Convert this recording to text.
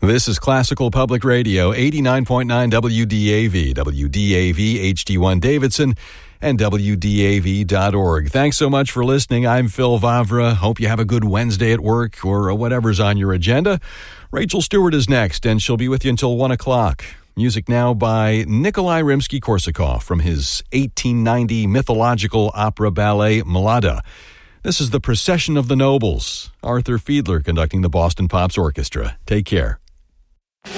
This is Classical Public Radio, 89.9 WDAV, WDAV HD1 Davidson, and WDAV.org. Thanks so much for listening. I'm Phil Vavra. Hope you have a good Wednesday at work or whatever's on your agenda. Rachel Stewart is next, and she'll be with you until 1 o'clock. Music now by Nikolai Rimsky-Korsakov from his 1890 mythological opera ballet Mlada. This is The Procession of the Nobles. Arthur Fiedler conducting the Boston Pops Orchestra. Take care.